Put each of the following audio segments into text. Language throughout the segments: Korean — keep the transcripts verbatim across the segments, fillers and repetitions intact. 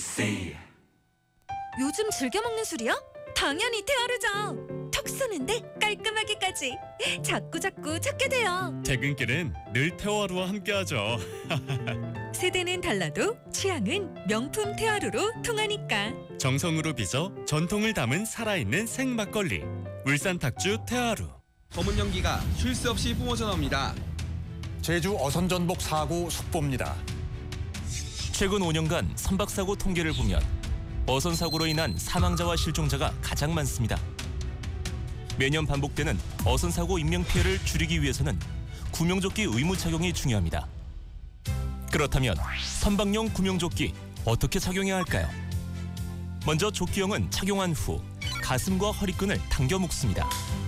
엠비씨. 요즘 즐겨 먹는 술이야? 당연히 테아르죠. 턱 쏘는데 깔끔하게까지 자꾸 자꾸 찾게 돼요. 퇴근길은 늘 테아루와 함께하죠. 세대는 달라도 취향은 명품 테아루로 통하니까. 정성으로 빚어 전통을 담은 살아있는 생막걸리 울산 탁주 테아루. 검은 연기가 쉴 새 없이 뿜어져 나옵니다. 제주 어선전복 사고 속보입니다. 최근 오 년간 선박사고 통계를 보면 어선 사고로 인한 사망자와 실종자가 가장 많습니다. 매년 반복되는 어선 사고 인명피해를 줄이기 위해서는 구명조끼 의무 착용이 중요합니다. 그렇다면 선박용 구명조끼 어떻게 착용해야 할까요? 먼저 조끼형은 착용한 후 가슴과 허리끈을 당겨 묶습니다.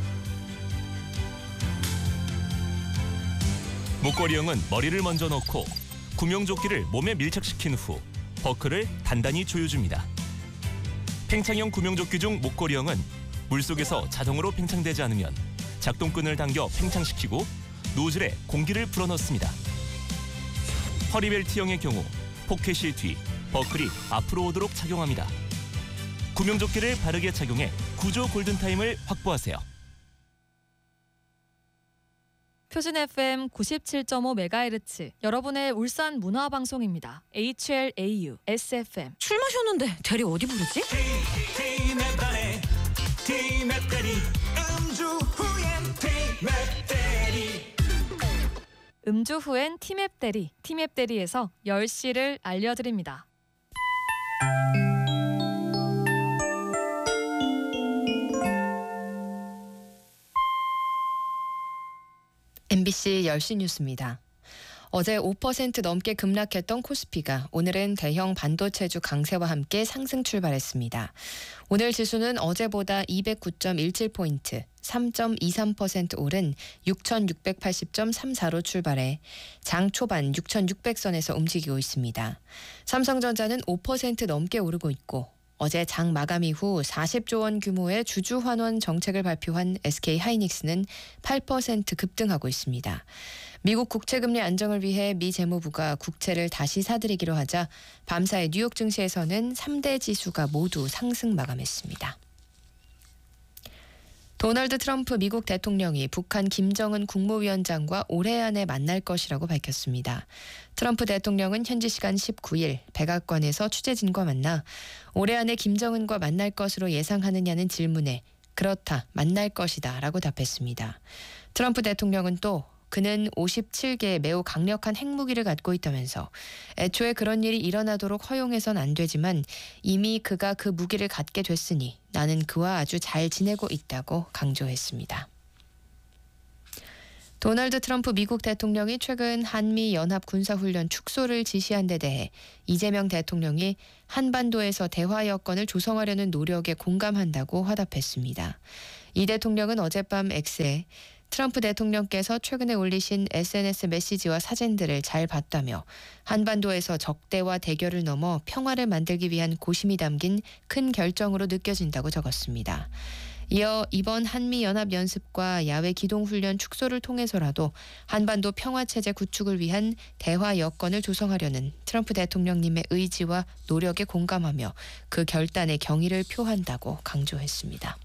목걸이형은 머리를 먼저 넣고 구명조끼를 몸에 밀착시킨 후 버클을 단단히 조여줍니다. 팽창형 구명조끼 중 목걸이형은 물속에서 자동으로 팽창되지 않으면 작동끈을 당겨 팽창시키고 노즐에 공기를 불어넣습니다. 허리벨트형의 경우 포켓이 뒤, 버클이 앞으로 오도록 착용합니다. 구명조끼를 바르게 착용해 구조 골든타임을 확보하세요. 표준 에프엠 구십칠 점 오 메가헤르츠 여러분의 울산 문화방송입니다. 에이치엘에이유 에스에프엠. 술 마셨는데 대리 어디 부르지? 티맵다리 티맵다리 음주 후엔 티맵다리. 음주 후엔 티맵 대리, 티맵 대리에서 열 시를 알려드립니다. 엠비씨 열 시 뉴스입니다. 어제 오 퍼센트 넘게 급락했던 코스피가 오늘은 대형 반도체주 강세와 함께 상승 출발했습니다. 오늘 지수는 어제보다 이백구 점 일칠 포인트, 삼 점 이삼 퍼센트 오른 육천육백팔십 점 삼사로 출발해 장 초반 육천육백 선에서 움직이고 있습니다. 삼성전자는 오 퍼센트 넘게 오르고 있고 어제 장 마감 이후 사십조 원 규모의 주주 환원 정책을 발표한 에스케이하이닉스는 팔 퍼센트 급등하고 있습니다. 미국 국채금리 안정을 위해 미 재무부가 국채를 다시 사들이기로 하자 밤사이 뉴욕 증시에서는 삼 대 지수가 모두 상승 마감했습니다. 도널드 트럼프 미국 대통령이 북한 김정은 국무위원장과 올해 안에 만날 것이라고 밝혔습니다. 트럼프 대통령은 현지 시간 십구 일 백악관에서 취재진과 만나 올해 안에 김정은과 만날 것으로 예상하느냐는 질문에 그렇다, 만날 것이다 라고 답했습니다. 트럼프 대통령은 또 그는 오십칠 개의 매우 강력한 핵무기를 갖고 있다면서 애초에 그런 일이 일어나도록 허용해선 안 되지만 이미 그가 그 무기를 갖게 됐으니 나는 그와 아주 잘 지내고 있다고 강조했습니다. 도널드 트럼프 미국 대통령이 최근 한미 연합 군사훈련 축소를 지시한 데 대해 이재명 대통령이 한반도에서 대화 여건을 조성하려는 노력에 공감한다고 화답했습니다. 이 대통령은 어젯밤 X에 트럼프 대통령께서 최근에 올리신 에스엔에스 메시지와 사진들을 잘 봤다며 한반도에서 적대와 대결을 넘어 평화를 만들기 위한 고심이 담긴 큰 결정으로 느껴진다고 적었습니다. 이어 이번 한미연합연습과 야외 기동훈련 축소를 통해서라도 한반도 평화체제 구축을 위한 대화 여건을 조성하려는 트럼프 대통령님의 의지와 노력에 공감하며 그 결단에 경의를 표한다고 강조했습니다.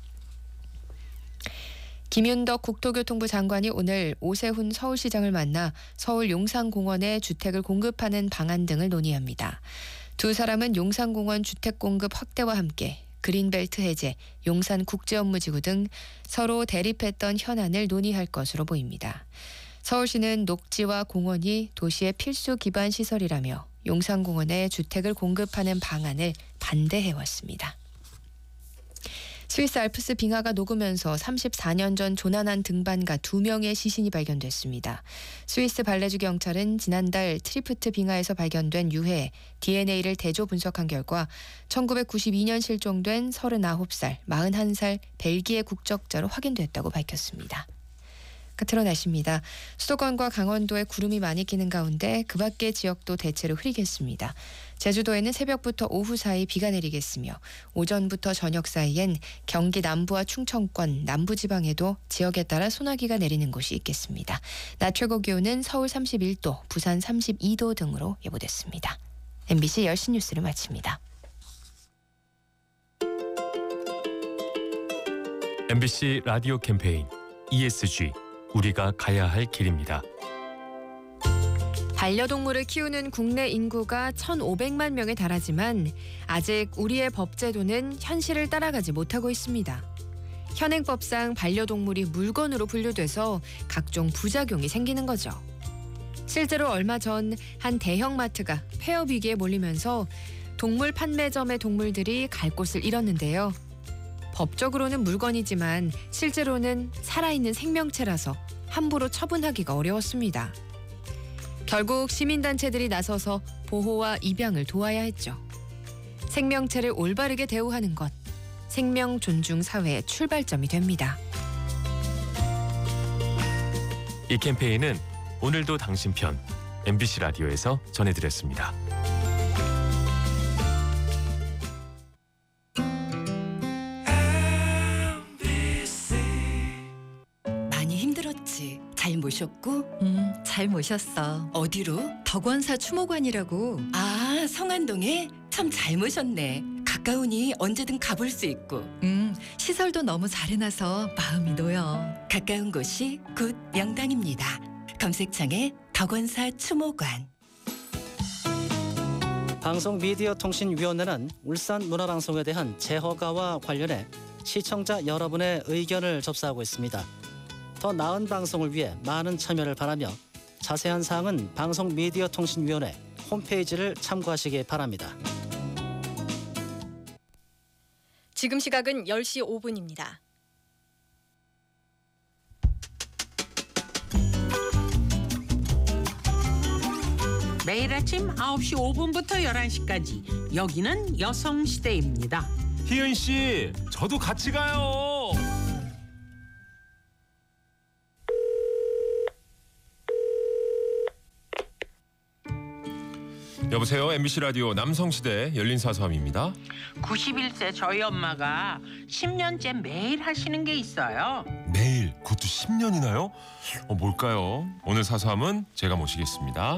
김윤덕 국토교통부 장관이 오늘 오세훈 서울시장을 만나 서울 용산공원에 주택을 공급하는 방안 등을 논의합니다. 두 사람은 용산공원 주택 공급 확대와 함께 그린벨트 해제, 용산국제업무지구 등 서로 대립했던 현안을 논의할 것으로 보입니다. 서울시는 녹지와 공원이 도시의 필수 기반 시설이라며 용산공원에 주택을 공급하는 방안을 반대해왔습니다. 스위스 알프스 빙하가 녹으면서 삼십사 년 전 조난한 등반가 두 명의 시신이 발견됐습니다. 스위스 발레주 경찰은 지난달 트리프트 빙하에서 발견된 유해 디엔에이를 대조 분석한 결과 천구백구십이 년 실종된 서른아홉 살, 마흔한 살 벨기에 국적자로 확인됐다고 밝혔습니다. 끝으로 날씨입니다. 수도권과 강원도에 구름이 많이 끼는 가운데 그 밖의 지역도 대체로 흐리겠습니다. 제주도에는 새벽부터 오후 사이 비가 내리겠으며 오전부터 저녁 사이엔 경기 남부와 충청권, 남부지방에도 지역에 따라 소나기가 내리는 곳이 있겠습니다. 낮 최고 기온은 서울 삼십일 도, 부산 삼십이 도 등으로 예보됐습니다. 엠비씨 열 시 뉴스를 마칩니다. 엠비씨 라디오 캠페인 이에스지 우리가 가야 할 길입니다. 반려동물을 키우는 국내 인구가 천오백만 명에 달하지만 아직 우리의 법제도는 현실을 따라가지 못하고 있습니다. 현행법상 반려동물이 물건으로 분류돼서 각종 부작용이 생기는 거죠. 실제로 얼마 전 한 대형마트가 폐업 위기에 몰리면서 동물 판매점의 동물들이 갈 곳을 잃었는데요. 법적으로는 물건이지만 실제로는 살아있는 생명체라서 함부로 처분하기가 어려웠습니다. 결국 시민단체들이 나서서 보호와 입양을 도와야 했죠. 생명체를 올바르게 대우하는 것, 생명 존중 사회의 출발점이 됩니다. 이 캠페인은 오늘도 당신 편 엠비씨 라디오에서 전해드렸습니다. 많이 힘들었지? 잘 모셨고? 음, 잘 모셨어. 어디로? 덕원사 추모관이라고. 아, 성안동에? 참 잘 모셨네. 가까우니 언제든 가볼 수 있고. 음, 시설도 너무 잘 해놔서 마음이 놓여. 가까운 곳이 곧 명당입니다. 검색창에 덕원사 추모관. 방송미디어통신위원회는 울산 문화방송에 대한 재허가와 관련해 시청자 여러분의 의견을 접수하고 있습니다. 더 나은 방송을 위해 많은 참여를 바라며 자세한 사항은 방송미디어통신위원회 홈페이지를 참고하시기 바랍니다. 지금 시각은 열 시 오 분입니다. 매일 아침 아홉 시 오 분부터 열한 시까지 여기는 여성시대입니다. 희은 씨, 저도 같이 가요. 여보세요, 엠비씨 라디오 남성시대 열린사서함입니다. 구십일 세 저희 엄마가 십 년째 매일 하시는 게 있어요. 매일? 그것도 십 년이나요? 어, 뭘까요? 오늘 사서함은 제가 모시겠습니다.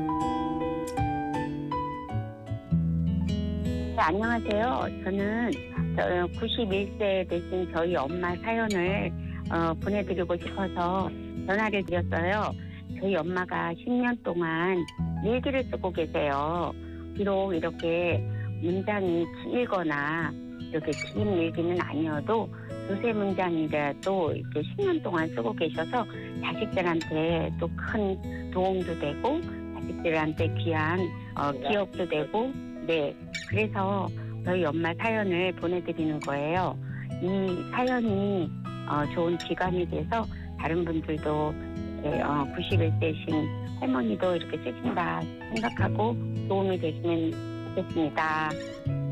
네, 안녕하세요. 저는 구십일 세 되신 저희 엄마 사연을 어, 보내드리고 싶어서 전화를 드렸어요. 저희 엄마가 십 년 동안 일기를 쓰고 계세요. 비록 이렇게 문장이 길거나 이렇게 긴 일기는 아니어도 두세 문장이라도 이렇게 십 년 동안 쓰고 계셔서 자식들한테 또 큰 도움도 되고 자식들한테 귀한 어, 기억도 되고 네 그래서 저희 엄마 사연을 보내드리는 거예요. 이 사연이 어, 좋은 기감이 돼서 다른 분들도 네, 어, 구십일 세신 할머니도 이렇게 쓰신다 생각하고 도움이 되시면 좋겠습니다.